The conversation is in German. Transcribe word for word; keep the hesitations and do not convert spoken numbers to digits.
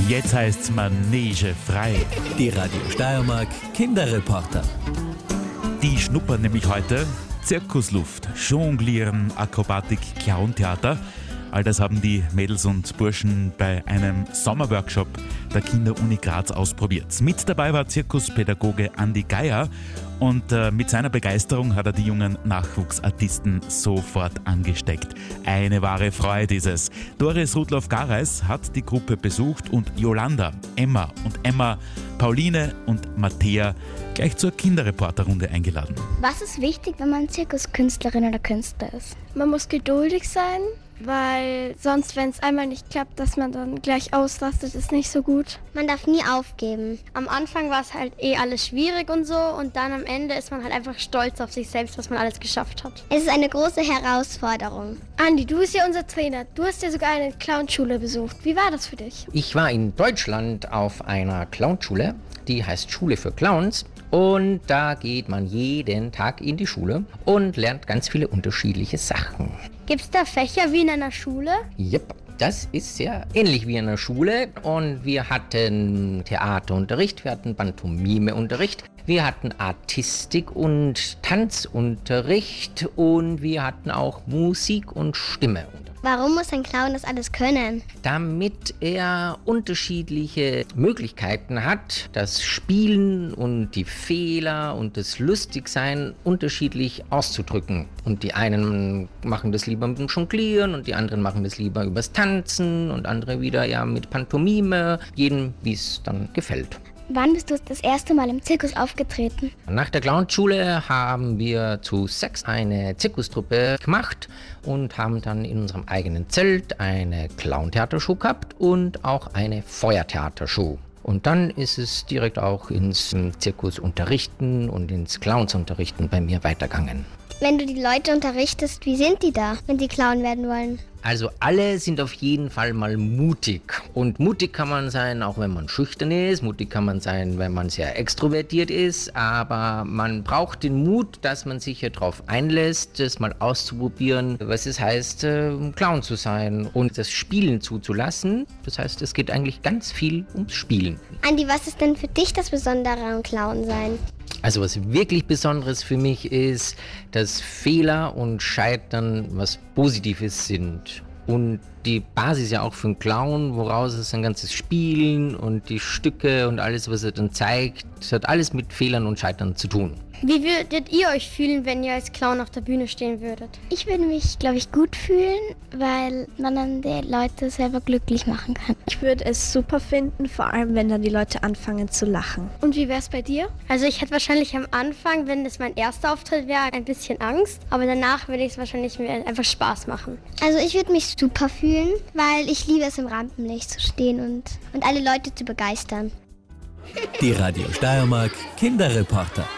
Jetzt heißt's Manege frei. Die Radio Steiermark Kinderreporter. Die schnuppern nämlich heute Zirkusluft, Jonglieren, Akrobatik, Clowntheater. All das haben die Mädels und Burschen bei einem Sommerworkshop der Kinderuni Graz ausprobiert. Mit dabei war Zirkuspädagoge Andi Geier und äh, mit seiner Begeisterung hat er die jungen Nachwuchsartisten sofort angesteckt. Eine wahre Freude ist es. Doris Rudloff-Gareis hat die Gruppe besucht und Jolanda, Emma und Emma, Pauline und Matthäa gleich zur Kinderreporterrunde eingeladen. Was ist wichtig, wenn man Zirkuskünstlerin oder Künstler ist? Man muss geduldig sein, weil sonst, wenn es einmal nicht klappt, dass man dann gleich ausrastet, ist nicht so gut. Man darf nie aufgeben. Am Anfang war es halt eh alles schwierig und so und dann am Ende ist man halt einfach stolz auf sich selbst, was man alles geschafft hat. Es ist eine große Herausforderung. Andi, du bist ja unser Trainer. Du hast ja sogar eine Clownschule besucht. Wie war das für dich? Ich war in Deutschland auf einer Clownschule, die heißt Schule für Clowns. Und da geht man jeden Tag in die Schule und lernt ganz viele unterschiedliche Sachen. Gibt es da Fächer wie in einer Schule? Yep, das ist sehr ähnlich wie in einer Schule. Und wir hatten Theaterunterricht, wir hatten Pantomimeunterricht, wir hatten Artistik- und Tanzunterricht und wir hatten auch Musik- und Stimmeunterricht. Warum muss ein Clown das alles können? Damit er unterschiedliche Möglichkeiten hat, das Spielen und die Fehler und das Lustigsein unterschiedlich auszudrücken. Und die einen machen das lieber mit dem Jonglieren und die anderen machen das lieber übers Tanzen und andere wieder ja mit Pantomime, jedem wie es dann gefällt. Wann bist du das erste Mal im Zirkus aufgetreten? Nach der Clownschule haben wir zu sechs eine Zirkustruppe gemacht und haben dann in unserem eigenen Zelt eine Clowntheatershow gehabt und auch eine Feuertheatershow. Und dann ist es direkt auch ins Zirkusunterrichten und ins Clownsunterrichten bei mir weitergegangen. Wenn du die Leute unterrichtest, wie sind die da, wenn die Clown werden wollen? Also alle sind auf jeden Fall mal mutig. Und mutig kann man sein, auch wenn man schüchtern ist. Mutig kann man sein, wenn man sehr extrovertiert ist. Aber man braucht den Mut, dass man sich hier drauf einlässt, das mal auszuprobieren, was es heißt, Clown zu sein und das Spielen zuzulassen. Das heißt, es geht eigentlich ganz viel ums Spielen. Andi, was ist denn für dich das Besondere am Clown sein? Also was wirklich Besonderes für mich ist, dass Fehler und Scheitern was Positives sind. Und die Basis ja auch für einen Clown, woraus es ein ganzes Spielen und die Stücke und alles, was er dann zeigt, das hat alles mit Fehlern und Scheitern zu tun. Wie würdet ihr euch fühlen, wenn ihr als Clown auf der Bühne stehen würdet? Ich würde mich, glaube ich, gut fühlen, weil man dann die Leute selber glücklich machen kann. Ich würde es super finden, vor allem wenn dann die Leute anfangen zu lachen. Und wie wäre es bei dir? Also ich hätte wahrscheinlich am Anfang, wenn das mein erster Auftritt wäre, ein bisschen Angst. Aber danach würde ich es wahrscheinlich mir einfach Spaß machen. Also ich würde mich super fühlen, weil ich liebe es, im Rampenlicht zu stehen und, und alle Leute zu begeistern. Die Radio Steiermark Kinderreporter.